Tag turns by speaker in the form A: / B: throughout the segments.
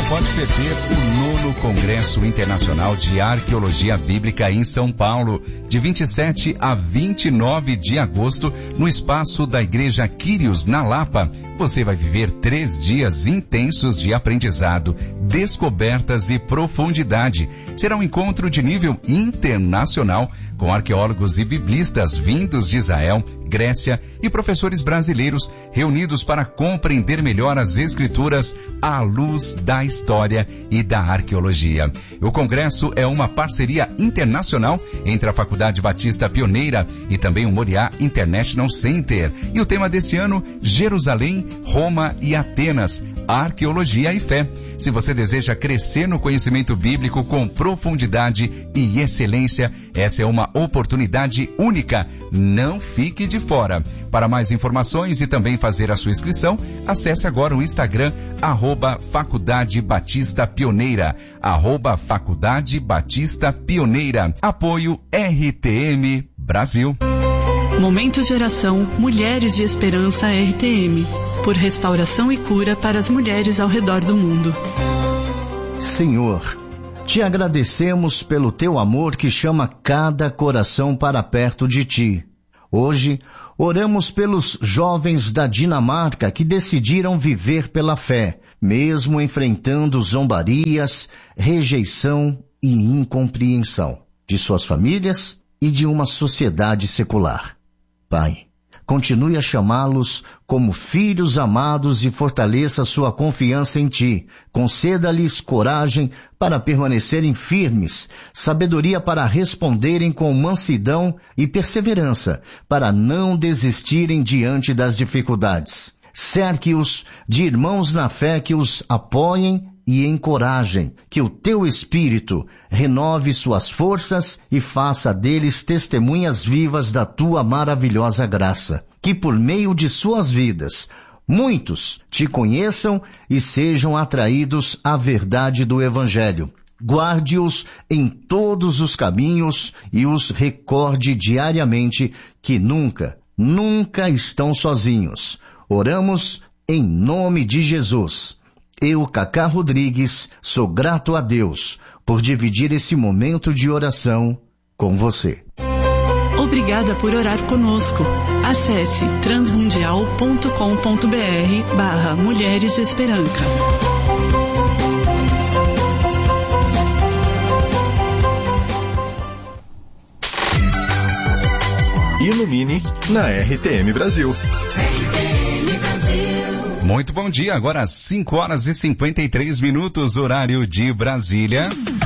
A: pode perder o 9º Congresso Internacional de Arqueologia Bíblica em São Paulo, de 27 a 29 de agosto, no espaço da Igreja Quírios, na Lapa. Você vai viver 3 dias intensos de aprendizado, descobertas e profundidade. Será um encontro de nível internacional com arqueólogos e biblistas vindos de Israel, Grécia e professores brasileiros reunidos para compreender melhor as Escrituras à luz da história e da arqueologia. O congresso é uma parceria internacional entre a Faculdade Batista Pioneira e também o Moriá International Center. E o tema desse ano, Jerusalém, Roma e Atenas, arqueologia e fé. Se você deseja crescer no conhecimento bíblico com profundidade e excelência, essa é uma oportunidade única. Não fique de fora. Para mais informações e também fazer a sua inscrição, acesse agora o Instagram, @Faculdade Batista Pioneira, @Faculdade Batista Pioneira. Apoio RTM Brasil.
B: Momento de oração Mulheres de Esperança RTM, por restauração e cura para as mulheres ao redor do mundo.
C: Senhor, te agradecemos pelo teu amor que chama cada coração para perto de ti. Hoje, oramos pelos jovens da Dinamarca que decidiram viver pela fé, mesmo enfrentando zombarias, rejeição e incompreensão de suas famílias e de uma sociedade secular. Pai, continue a chamá-los como filhos amados e fortaleça sua confiança em Ti. Conceda-lhes coragem para permanecerem firmes, sabedoria para responderem com mansidão e perseverança, para não desistirem diante das dificuldades. Cerque-os de irmãos na fé que os apoiem e encorajem, que o Teu Espírito renove suas forças e faça deles testemunhas vivas da Tua maravilhosa graça. Que por meio de suas vidas, muitos Te conheçam e sejam atraídos à verdade do Evangelho. Guarde-os em todos os caminhos e os recorde diariamente que nunca estão sozinhos. Oramos em nome de Jesus. Eu, Cacá Rodrigues, sou grato a Deus por dividir esse momento de oração com você.
B: Obrigada por orar conosco. Acesse transmundial.com.br/Mulheres de Esperança.
D: Ilumine na RTM Brasil.
A: Muito bom dia, agora 5h53, horário de Brasília.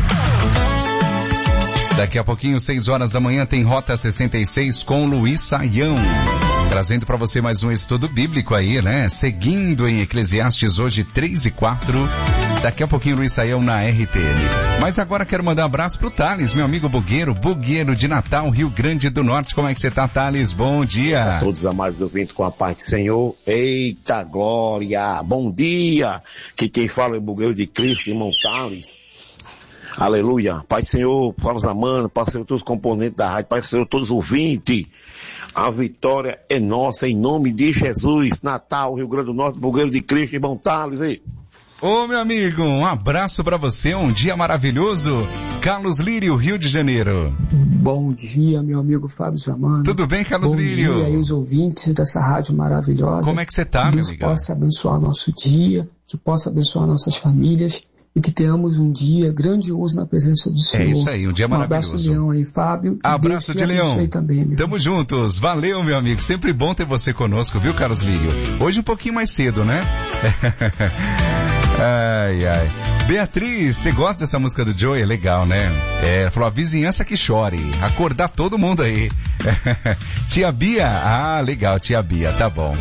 A: Daqui a pouquinho, 6 horas da manhã, tem Rota 66 com Luiz Saião. Trazendo para você mais um estudo bíblico aí, né? Seguindo em Eclesiastes hoje, 3:04. Daqui a pouquinho, Luiz Saião na RTM. Mas agora quero mandar um abraço pro Thales, meu amigo Bugueiro de Natal, Rio Grande do Norte. Como é que você tá, Thales? Bom dia.
E: A todos os amados ouvintes com a paz do Senhor. Eita glória! Bom dia! Que quem fala é o Bugueiro de Cristo, irmão Thales. Aleluia! Pai do Senhor, Paz amando, Pai do Senhor, todos os componentes da rádio, Pai do Senhor, todos os ouvintes. A vitória é nossa, em nome de Jesus. Natal, Rio Grande do Norte, Bugueiro de Cristo, irmão Thales, aí.
A: Ô, meu amigo, um abraço pra você, um dia maravilhoso. Carlos Lírio, Rio de Janeiro.
F: Bom dia, meu amigo Fábio Zamano.
A: Tudo bem, Carlos Lírio?
F: Bom dia aí os ouvintes dessa rádio maravilhosa.
A: Como é que você tá, meu amigo? Que Deus
F: possa abençoar nosso dia, que possa abençoar nossas famílias e que tenhamos um dia grandioso na presença do Senhor.
A: É isso aí, um dia maravilhoso.
F: Um abraço, Leão aí, Fábio.
A: Abraço de Leão.
F: Também,
A: Tamo juntos. Valeu, meu amigo. Sempre bom ter você conosco, viu, Carlos Lírio? Hoje um pouquinho mais cedo, né? Ai, ai. Beatriz, você gosta dessa música do Joey? É legal, né? Falou, a vizinhança que chore. Acordar todo mundo aí. Tia Bia? Ah, legal, tia Bia, tá bom.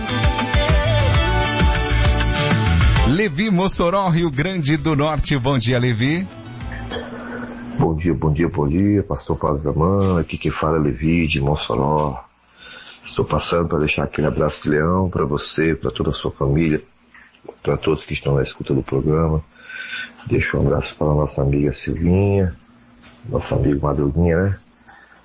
A: Levi Mossoró, Rio Grande do Norte. Bom dia, Levi.
G: Bom dia, pastor Fábio Zamano. Aqui quem fala é Levi de Mossoró. Estou passando para deixar aquele abraço de leão para você, para toda a sua família, para todos que estão na escuta do programa. Deixo um abraço para a nossa amiga Silvinha, nosso amigo Madruguinha, né?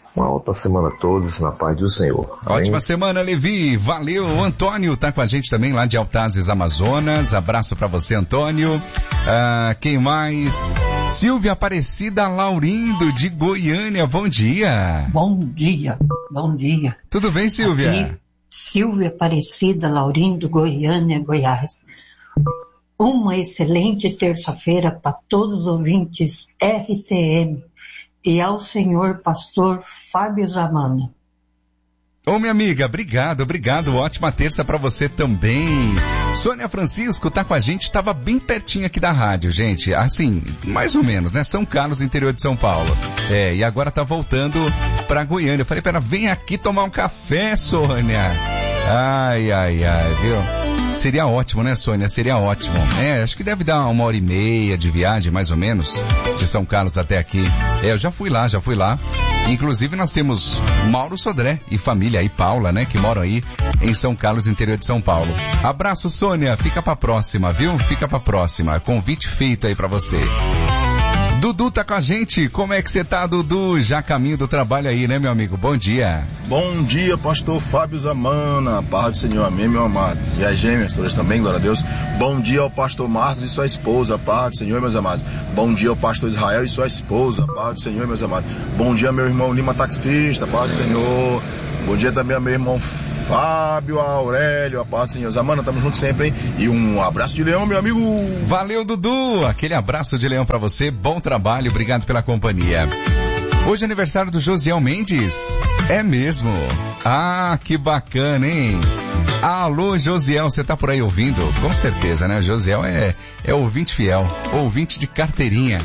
G: Uma ótima semana a todos, na paz do Senhor. Amém?
A: Ótima semana, Levi. Valeu. O Antônio tá com a gente também lá de Altazes, Amazonas. Abraço pra você, Antônio. Quem mais? Silvia Aparecida Laurindo, de Goiânia. Bom dia.
H: Bom dia.
A: Tudo bem, Silvia?
H: Aqui, Silvia Aparecida Laurindo, Goiânia, Goiás. Uma excelente terça-feira para todos os ouvintes RTM. E ao senhor pastor Fábio Zamana.
A: Ô, minha amiga, obrigado. Ótima terça pra você também. Sônia Francisco tá com a gente, tava bem pertinho aqui da rádio, gente. Assim, mais ou menos, né? São Carlos, interior de São Paulo. E agora tá voltando pra Goiânia. Eu falei, vem aqui tomar um café, Sônia. Ai, viu? Seria ótimo, né, Sônia? Seria ótimo. Acho que deve dar 1h30 de viagem, mais ou menos, de São Carlos até aqui. Eu já fui lá. Inclusive, nós temos Mauro Sodré e família aí, Paula, né, que moram aí em São Carlos, interior de São Paulo. Abraço, Sônia. Fica pra próxima, viu? Fica pra próxima. Convite feito aí pra você. Dudu tá com a gente. Como é que você tá, Dudu? Já caminho do trabalho aí, né, meu amigo? Bom dia.
I: Bom dia, pastor Fábio Zamana. Paz do Senhor, amém, meu amado. E as gêmeas, todas também, glória a Deus. Bom dia ao pastor Marcos e sua esposa. Paz do Senhor, meus amados. Bom dia ao pastor Israel e sua esposa. Paz do Senhor, meus amados. Bom dia, meu irmão Lima Taxista. Paz do Senhor. Bom dia também ao meu irmão Fábio Aurélio, a paz do Senhor. Zamana, tamo junto sempre, hein? E um abraço de leão, meu amigo.
A: Valeu, Dudu. Aquele abraço de leão pra você. Bom trabalho, obrigado pela companhia. Hoje é aniversário do Josiel Mendes. É mesmo? Que bacana, hein? Alô, Josiel, você tá por aí ouvindo? Com certeza, né? Josiel é ouvinte fiel, ouvinte de carteirinha.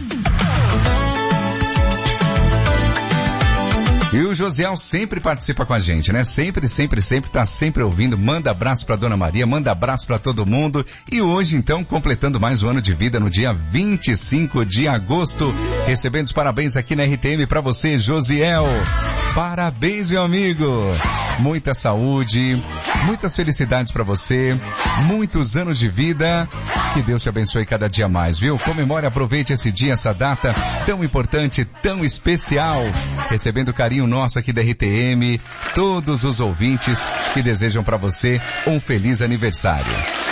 A: E o Josiel sempre participa com a gente, né? Sempre tá sempre ouvindo. Manda abraço pra Dona Maria, manda abraço pra todo mundo. E hoje, então, completando mais um ano de vida no dia 25 de agosto. Recebendo os parabéns aqui na RTM pra você, Josiel. Parabéns, meu amigo. Muita saúde, muitas felicidades pra você, muitos anos de vida. Que Deus te abençoe cada dia mais, viu? Comemore, aproveite esse dia, essa data tão importante, tão especial. Recebendo carinho nosso aqui da RTM, todos os ouvintes que desejam para você um feliz aniversário.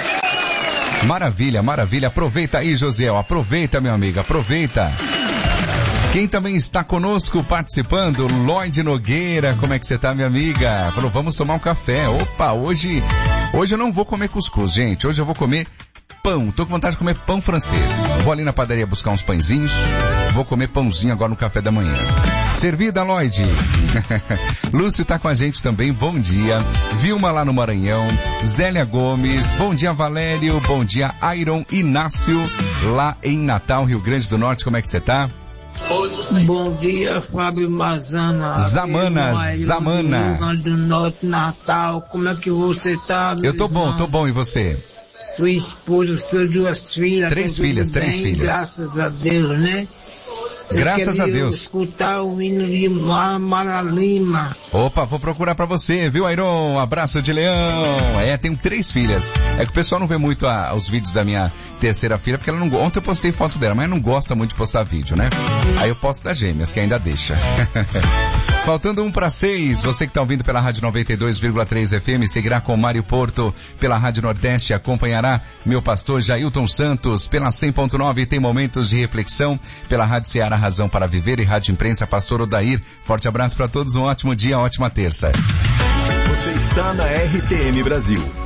A: Maravilha. Aproveita aí, Josiel. Aproveita, meu amigo. Aproveita. Quem também está conosco participando, Lloyd Nogueira. Como é que você tá, minha amiga? Falou, vamos tomar um café. Opa, hoje eu não vou comer cuscuz, gente. Hoje eu vou comer pão. Tô com vontade de comer pão francês. Vou ali na padaria buscar uns pãezinhos. Vou comer pãozinho agora no café da manhã. Servida, Lloyd. Lúcio tá com a gente também. Bom dia. Vilma lá no Maranhão. Zélia Gomes. Bom dia, Valério. Bom dia, Iron Inácio. Lá em Natal, Rio Grande do Norte. Como é que você tá?
J: Bom dia, Fábio Mazana.
A: Zamana.
J: Rio Grande do Norte, Natal. Como é que você tá?
A: Eu tô bom. E você?
J: Sua esposa, suas duas filhas.
A: Três filhas.
J: Graças a Deus, né?
A: Graças a Deus.
J: Escutar o hino de Mara Lima.
A: Opa, vou procurar pra você, viu, Airon? Abraço de leão. Tenho 3 filhas. É que o pessoal não vê muito os vídeos da minha terceira filha, porque ela não gosta. Ontem eu postei foto dela, mas não gosta muito de postar vídeo, né? Aí eu posto das gêmeas, que ainda deixa. Faltando 1:06, você que tá ouvindo pela Rádio 92,3 FM, seguirá com Mário Porto pela Rádio Nordeste, acompanhará meu pastor Jailton Santos pela 100.9, tem momentos de reflexão pela Rádio Ceará Razão para Viver e Rádio Imprensa Pastor Odair. Forte abraço para todos, um ótimo dia, ótima terça.
D: Você está na RTM Brasil.